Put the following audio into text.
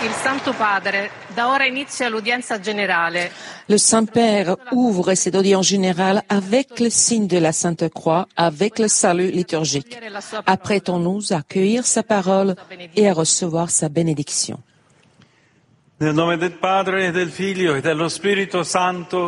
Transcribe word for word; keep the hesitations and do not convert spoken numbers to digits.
Il Santo Padre da ora inizia l'udienza generale. Le Saint-Père ouvre cette audience générale avec le signe de la Sainte Croix, avec le salut liturgique. Apprêtons-nous à accueillir sa parole et à recevoir sa bénédiction. Nel nome del Padre, e del Figlio, e dello Spirito Santo.